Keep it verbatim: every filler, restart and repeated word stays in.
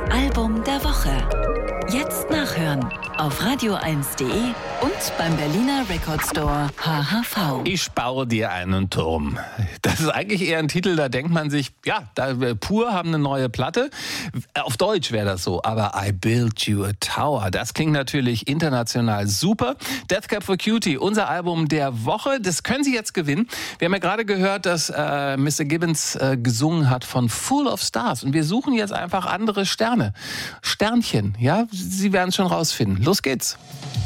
Album der Woche. Jetzt nachhören auf radio eins punkt de und beim Berliner Record Store H H V. Ich baue dir einen Turm. Das ist eigentlich eher ein Titel, da denkt man sich, ja, da, Pur haben eine neue Platte. Auf Deutsch wäre das so, aber I Built You a Tower. Das klingt natürlich international super. Death Cab for Cutie, unser Album der Woche, das können Sie jetzt gewinnen. Wir haben ja gerade gehört, dass äh, Mister Gibbons äh, gesungen hat von Full of Stars. Und wir suchen jetzt einfach andere Sterne. Sternchen, ja, Sie werden es schon rausfinden. Los geht's.